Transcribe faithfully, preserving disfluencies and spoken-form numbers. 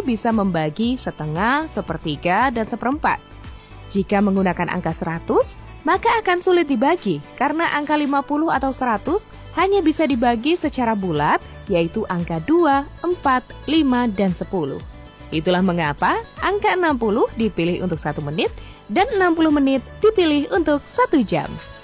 bisa membagi setengah, sepertiga, dan seperempat. Jika menggunakan angka seratus, maka akan sulit dibagi karena angka lima puluh atau seratus hanya bisa dibagi secara bulat, yaitu angka dua, empat, lima, dan sepuluh. Itulah mengapa angka enam puluh dipilih untuk satu menit dan enam puluh menit dipilih untuk satu jam.